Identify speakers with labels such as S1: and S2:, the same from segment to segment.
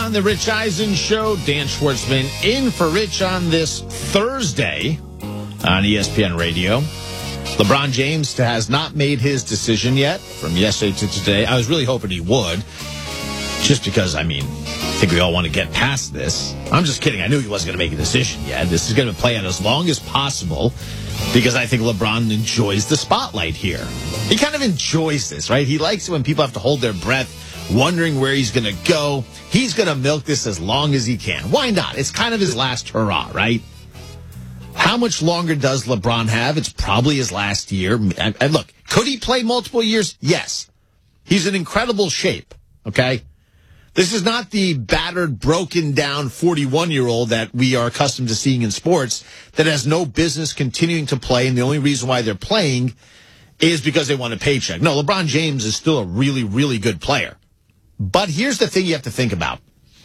S1: on the Rich Eisen Show. Dan Schwartzman in for Rich on this Thursday on ESPN Radio. LeBron James has not made his decision yet from yesterday to today. I was really hoping he would, just because, I think we all want to get past this. I'm just kidding. I knew he wasn't going to make a decision yet. This is going to play out as long as possible because I think LeBron enjoys the spotlight here. He kind of enjoys this, right? He likes it when people have to hold their breath, wondering where he's going to go. He's going to milk this as long as he can. Why not? It's kind of his last hurrah, right? How much longer does LeBron have? It's probably his last year. And look, could he play multiple years? Yes. He's in incredible shape, okay? This is not the battered, broken down 41-year-old that we are accustomed to seeing in sports that has no business continuing to play, and the only reason why they're playing is because they want a paycheck. No, LeBron James is still a really, really good player. But here's the thing you have to think about.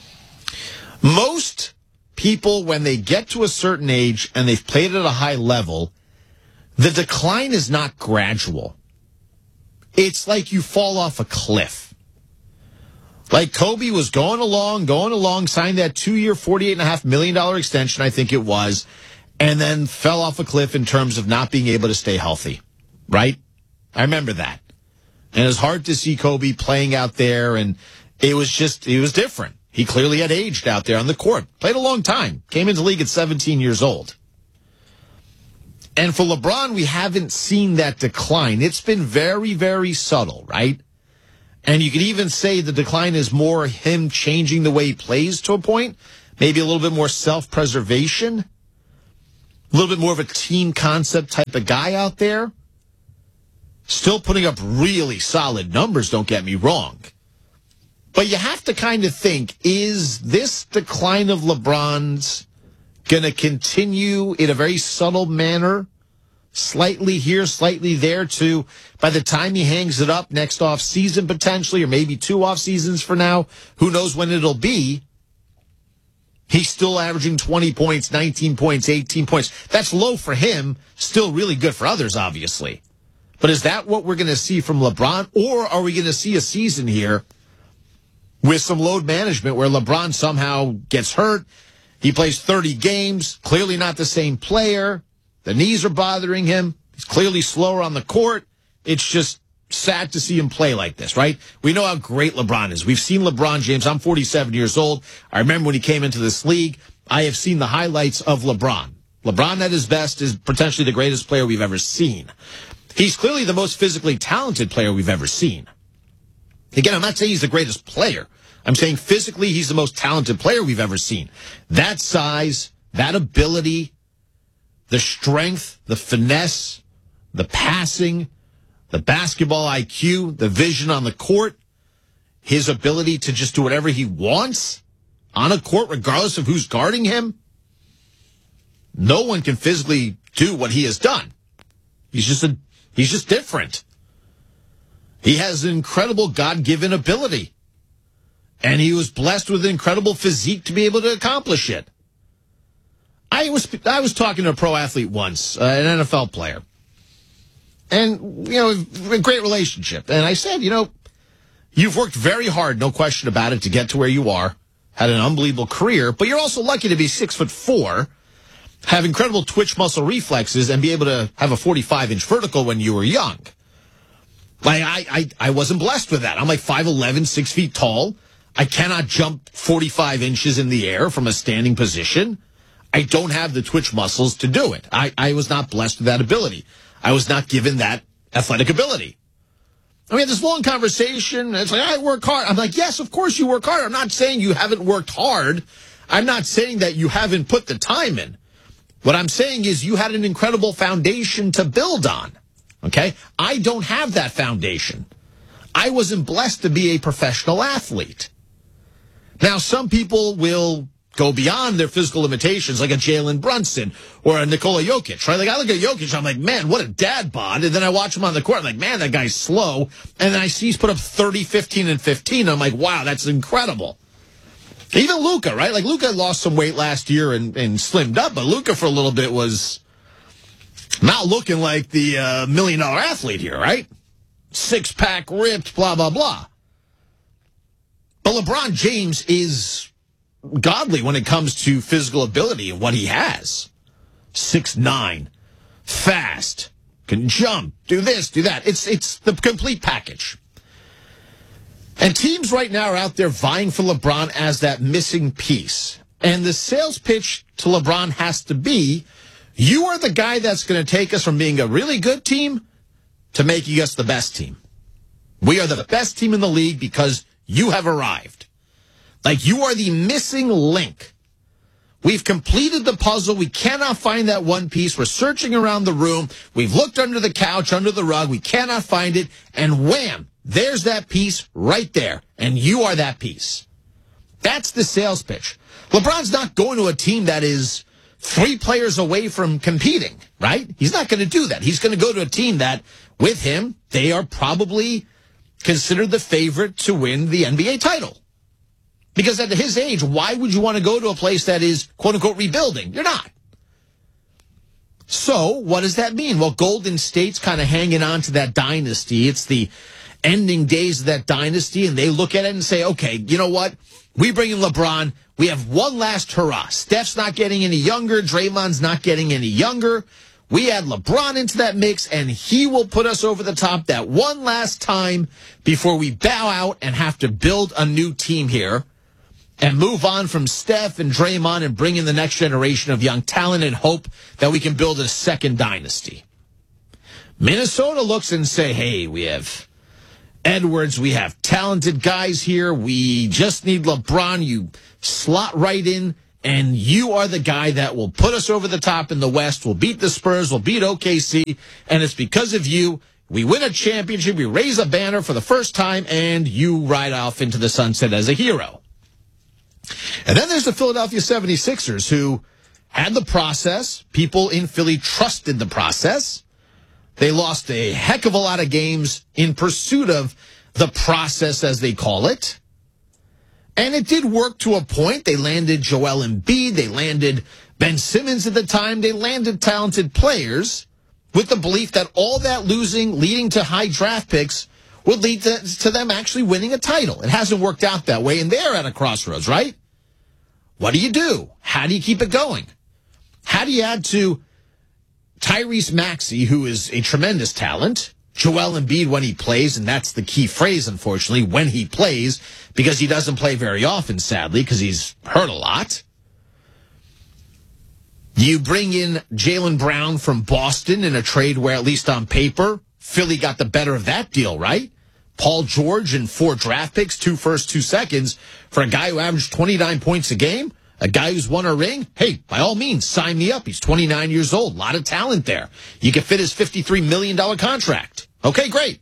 S1: Most people, when they get to a certain age and they've played at a high level, the decline is not gradual. It's like you fall off a cliff. Like Kobe was going along, signed that 2-year, $48.5 million extension, I think it was, and then fell off a cliff in terms of not being able to stay healthy, right? I remember that. And it was hard to see Kobe playing out there, and it was different. He clearly had aged out there on the court. Played a long time. Came into the league at 17 years old. And for LeBron, we haven't seen that decline. It's been very, very subtle, right? And you could even say the decline is more him changing the way he plays to a point. Maybe a little bit more self-preservation. A little bit more of a team concept type of guy out there. Still putting up really solid numbers, don't get me wrong. But you have to kind of think, is this decline of LeBron's going to continue in a very subtle manner? Slightly here, slightly there, to by the time he hangs it up next off season potentially, or maybe 2 off seasons for now, who knows when it'll be, he's still averaging 20 points, 19 points, 18 points. That's low for him, still really good for others, obviously. But is that what we're going to see from LeBron? Or are we going to see a season here with some load management where LeBron somehow gets hurt? He plays 30 games, clearly not the same player. The knees are bothering him. He's clearly slower on the court. It's just sad to see him play like this, right? We know how great LeBron is. We've seen LeBron James. I'm 47 years old. I remember when he came into this league. I have seen the highlights of LeBron. LeBron at his best is potentially the greatest player we've ever seen. He's clearly the most physically talented player we've ever seen. Again, I'm not saying he's the greatest player. I'm saying physically he's the most talented player we've ever seen. That size, that ability, the strength, the finesse, the passing, the basketball IQ, the vision on the court, his ability to just do whatever he wants on a court regardless of who's guarding him. No one can physically do what he has done. He's just different. He has an incredible God-given ability. And he was blessed with an incredible physique to be able to accomplish it. I was talking to a pro athlete once, an NFL player. And, a great relationship. And I said, you've worked very hard, no question about it, to get to where you are. Had an unbelievable career, but you're also lucky to be 6'4", have incredible twitch muscle reflexes, and be able to have a 45-inch vertical when you were young. Like, I wasn't blessed with that. I'm like 5'11", 6 feet tall. I cannot jump 45 inches in the air from a standing position. I don't have the twitch muscles to do it. I was not blessed with that ability. I was not given that athletic ability. We had this long conversation. It's like, I work hard. I'm like, yes, of course you work hard. I'm not saying you haven't worked hard. I'm not saying that you haven't put the time in. What I'm saying is you had an incredible foundation to build on. Okay? I don't have that foundation. I wasn't blessed to be a professional athlete. Now, some people will go beyond their physical limitations, like a Jalen Brunson or a Nikola Jokic, right? Like, I look at Jokic, I'm like, man, what a dad bod. And then I watch him on the court, I'm like, man, that guy's slow. And then I see he's put up 30, 15, and 15. I'm like, wow, that's incredible. Even Luka, right? Like, Luka lost some weight last year and slimmed up, but Luka for a little bit was not looking like the $1 million athlete here, right? Six-pack ripped, blah, blah, blah. But LeBron James is godly when it comes to physical ability and what he has. 6'9", fast, can jump, do this, do that. It's the complete package. And teams right now are out there vying for LeBron as that missing piece. And the sales pitch to LeBron has to be, you are the guy that's going to take us from being a really good team to making us the best team. We are the best team in the league because you have arrived. Like, you are the missing link. We've completed the puzzle. We cannot find that one piece. We're searching around the room. We've looked under the couch, under the rug. We cannot find it. And wham, there's that piece right there. And you are that piece. That's the sales pitch. LeBron's not going to a team that is 3 players away from competing, right? He's not going to do that. He's going to go to a team that, with him, they are probably considered the favorite to win the NBA title. Because at his age, why would you want to go to a place that is, quote-unquote, rebuilding? You're not. So what does that mean? Well, Golden State's kind of hanging on to that dynasty. It's the ending days of that dynasty, and they look at it and say, okay, you know what? We bring in LeBron. We have one last hurrah. Steph's not getting any younger. Draymond's not getting any younger. We add LeBron into that mix, and he will put us over the top that one last time before we bow out and have to build a new team here and move on from Steph and Draymond and bring in the next generation of young talent and hope that we can build a second dynasty. Minnesota looks and say, hey, we have Edwards, we have talented guys here. We just need LeBron. You slot right in, and you are the guy that will put us over the top in the West. We'll beat the Spurs. We'll beat OKC. And it's because of you. We win a championship. We raise a banner for the first time, and you ride off into the sunset as a hero. And then there's the Philadelphia 76ers, who had the process. People in Philly trusted the process. They lost a heck of a lot of games in pursuit of the process, as they call it. And it did work to a point. They landed Joel Embiid. They landed Ben Simmons at the time. They landed talented players with the belief that all that losing, leading to high draft picks, would lead to them actually winning a title. It hasn't worked out that way, and they're at a crossroads, right? What do? How do you keep it going? How do you add to Tyrese Maxey, who is a tremendous talent, Joel Embiid when he plays, and that's the key phrase, unfortunately, when he plays, because he doesn't play very often, sadly, because he's hurt a lot. You bring in Jaylen Brown from Boston in a trade where, at least on paper, Philly got the better of that deal, right? Paul George and 4 draft picks, 2 firsts, 2 seconds, for a guy who averaged 29 points a game, a guy who's won a ring. Hey, by all means, sign me up. He's 29 years old. A lot of talent there. You can fit his $53 million contract. Okay, great.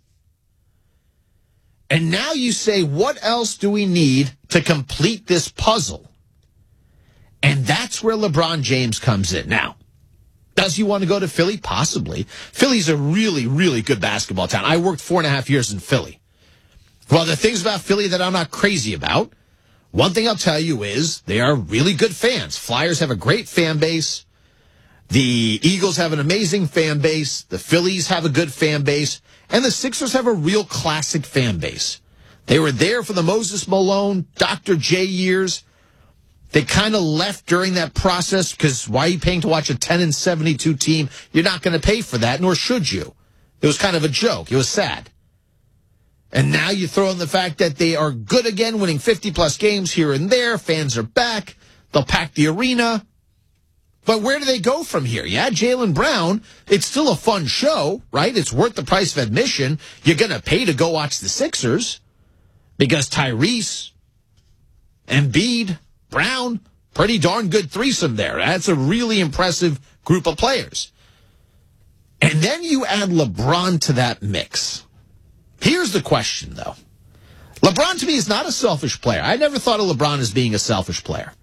S1: And now you say, what else do we need to complete this puzzle? And that's where LeBron James comes in. Now, does he want to go to Philly? Possibly. Philly's a really, really good basketball town. I worked 4.5 years in Philly. Well, the things about Philly that I'm not crazy about, one thing I'll tell you is they are really good fans. Flyers have a great fan base. The Eagles have an amazing fan base. The Phillies have a good fan base. And the Sixers have a real classic fan base. They were there for the Moses Malone, Dr. J years. They kind of left during that process because why are you paying to watch a 10-72 team? You're not going to pay for that, nor should you. It was kind of a joke. It was sad. And now you throw in the fact that they are good again, winning 50-plus games here and there. Fans are back. They'll pack the arena. But where do they go from here? Yeah, Jaylen Brown, it's still a fun show, right? It's worth the price of admission. You're going to pay to go watch the Sixers because Tyrese, Embiid, Brown, pretty darn good threesome there. That's a really impressive group of players. And then you add LeBron to that mix. Here's the question, though. LeBron, to me, is not a selfish player. I never thought of LeBron as being a selfish player.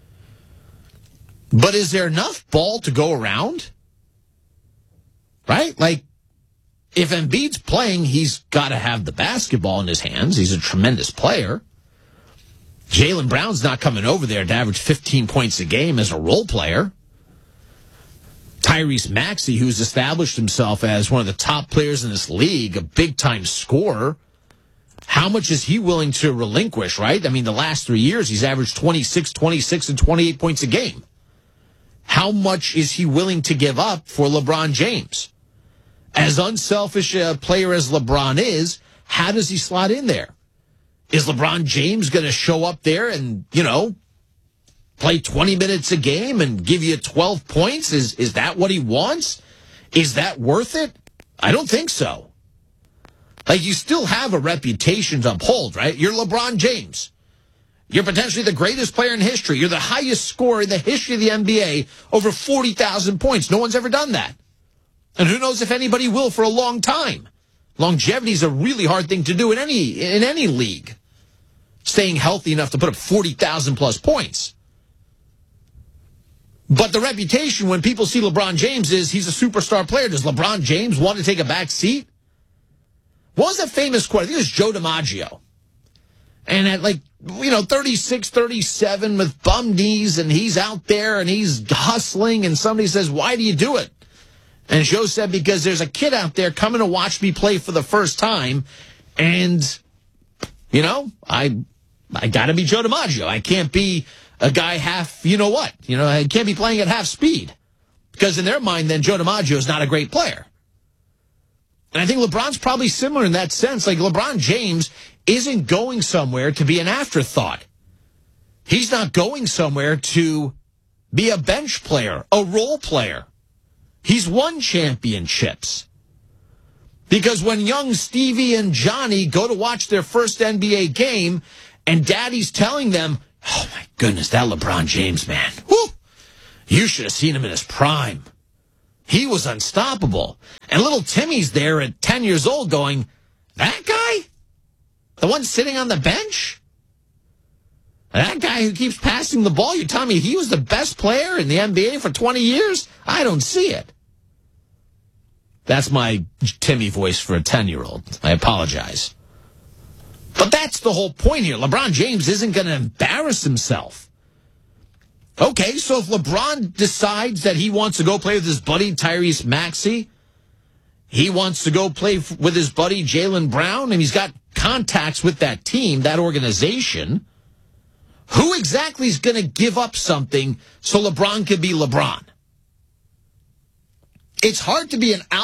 S1: But is there enough ball to go around? Right? Like, if Embiid's playing, he's got to have the basketball in his hands. He's a tremendous player. Jaylen Brown's not coming over there to average 15 points a game as a role player. Tyrese Maxey, who's established himself as one of the top players in this league, a big-time scorer, How much is he willing to relinquish, right? I mean, the last 3 years, he's averaged 26, 26, and 28 points a game. How much is he willing to give up for LeBron James? As unselfish a player as LeBron is, how does he slot in there? Is LeBron James going to show up there and, play 20 minutes a game and give you 12 points? Is that what he wants? Is that worth it? I don't think so. Like, you still have a reputation to uphold, right? You're LeBron James. You're potentially the greatest player in history. You're the highest scorer in the history of the NBA, over 40,000 points. No one's ever done that. And who knows if anybody will for a long time. Longevity is a really hard thing to do in any league. Staying healthy enough to put up 40,000 plus points. But the reputation when people see LeBron James is he's a superstar player. Does LeBron James want to take a back seat? What was that famous quote? I think it was Joe DiMaggio. And at 36, 37 with bum knees, and he's out there and he's hustling, and somebody says, why do you do it? And Joe said, because there's a kid out there coming to watch me play for the first time, and, I got to be Joe DiMaggio. I can't be a guy half, I can't be playing at half speed. Because in their mind, then, Joe DiMaggio is not a great player. And I think LeBron's probably similar in that sense. Like, LeBron James isn't going somewhere to be an afterthought. He's not going somewhere to be a bench player, a role player. He's won championships. Because when young Stevie and Johnny go to watch their first NBA game and daddy's telling them, oh, my goodness, that LeBron James, man, whew, you should have seen him in his prime. He was unstoppable. And little Timmy's there at 10 years old going, that guy? The one sitting on the bench? That guy who keeps passing the ball? You're telling me he was the best player in the NBA for 20 years? I don't see it. That's my Timmy voice for a 10-year-old. I apologize. But that's the whole point here. LeBron James isn't going to embarrass himself. Okay, so if LeBron decides that he wants to go play with his buddy Tyrese Maxey, he wants to go play with his buddy Jaylen Brown, and he's got contacts with that team, that organization, who exactly is going to give up something so LeBron can be LeBron? It's hard to be an